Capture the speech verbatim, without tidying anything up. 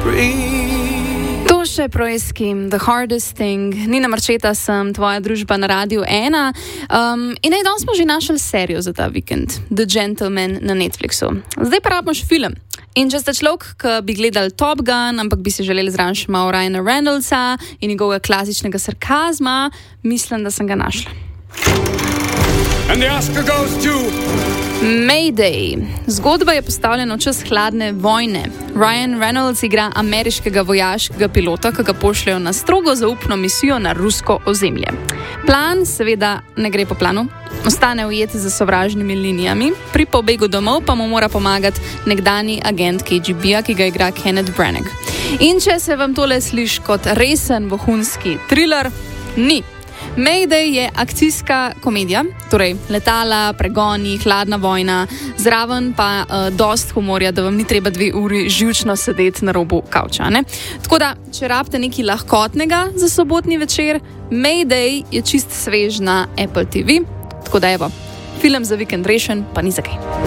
To še Proeski, The Hardest Thing. Nina Marčeta sem, tvoja družba na Radiu ena. Um, in ej, danes smo že našli serijo za ta vikend, The Gentleman na Netflixu. Zdaj pa rabimo še film. In če ste človek, ki bi gledali Top Gun, ampak bi si želeli zraven še malo Ryana Reynoldsa in njegovega klasičnega sarkazma, mislim, da sem ga našla. And the Oscar goes to Mayday. Zgodba je postavljena v čas hladne vojne. Ryan Reynolds igra ameriškega vojaškega pilota, ki ga pošljajo na strogo zaupno misijo na rusko ozemlje. Plan seveda ne gre po planu. Ostane ujet za sovražnimi linijami, pri pobegu domov pa mu mora pomagati nekdani agent K G B-ja, ki ga igra Kenneth Branagh. In če se vam tole sliši kot resen vohunski thriller, ni. Mayday je akcijska komedija, torej letala, pregoni, hladna vojna, zraven pa uh, dost humorja, da vam ni treba dve uri živčno sedeti na robu kavča. Ne? Tako da, če rabite nekaj lahkotnega za sobotni večer, Mayday je čist svež na Apple T V. Tako da evo, film za vikend rešen, pa ni za kaj.